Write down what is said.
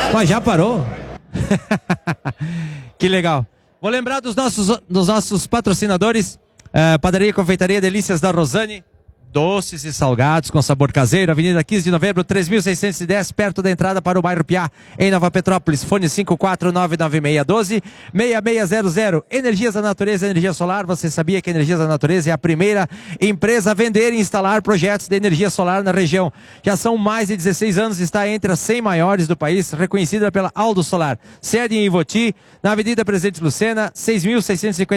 Mas já parou? Que legal. Vou lembrar dos nossos patrocinadores. Padaria e Confeitaria Delícias da Rosane. Doces e salgados com sabor caseiro. Avenida 15 de Novembro, 3610, perto da entrada para o bairro Piá, em Nova Petrópolis. Fone 5499612-6600. Energias da Natureza, energia solar. Você sabia que a Energias da Natureza é a primeira empresa a vender e instalar projetos de energia solar na região? Já são mais de 16 anos, está entre as 100 maiores do país, reconhecida pela Aldo Solar. Sede em Ivoti, na Avenida Presidente Lucena, 6.650.